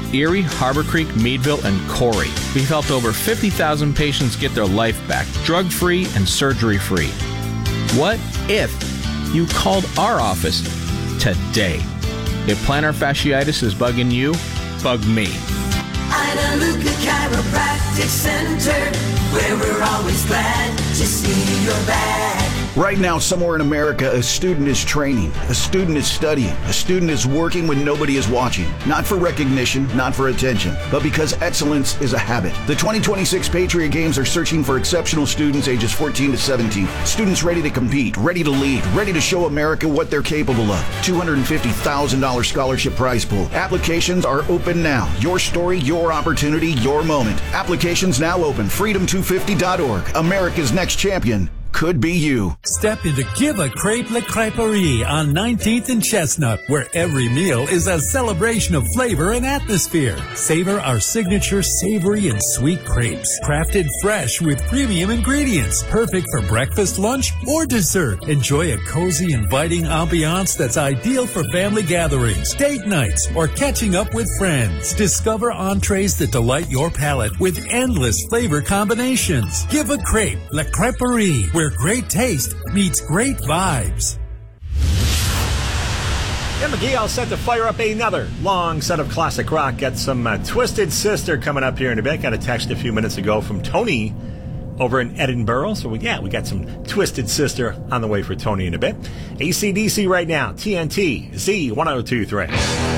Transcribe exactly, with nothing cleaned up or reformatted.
Erie, Harbor Creek, Meadville, and Corey. We've helped over fifty thousand patients get their life back, drug-free and surgery-free. What if you called our office today? If plantar fasciitis is bugging you, bug me. Ida Luca Chiropractic Center, where we're always glad to see you're back. Right now, somewhere in America, a student is training, a student is studying, a student is working when nobody is watching. Not for recognition, not for attention, but because excellence is a habit. The twenty twenty-six Patriot Games are searching for exceptional students ages fourteen to seventeen. Students ready to compete, ready to lead, ready to show America what they're capable of. two hundred fifty thousand dollars scholarship prize pool. Applications are open now. Your story, your opportunity, your moment. Applications now open. freedom two fifty dot org. America's next champion could be you. Step into Give a Crepe Le Creperie on nineteenth and Chestnut, where every meal is a celebration of flavor and atmosphere. Savor our signature savory and sweet crepes, crafted fresh with premium ingredients, perfect for breakfast, lunch, or dessert. Enjoy a cozy, inviting ambiance that's ideal for family gatherings, date nights, or catching up with friends. Discover entrees that delight your palate with endless flavor combinations. Give a Crepe Le Creperie, where great taste meets great vibes. And McGee all set to fire up another long set of classic rock. Got some uh, Twisted Sister coming up here in a bit. Got a text a few minutes ago from Tony over in Edinburgh. So, we, yeah, we got some Twisted Sister on the way for Tony in a bit. A C D C right now, T N T, Z one oh two three.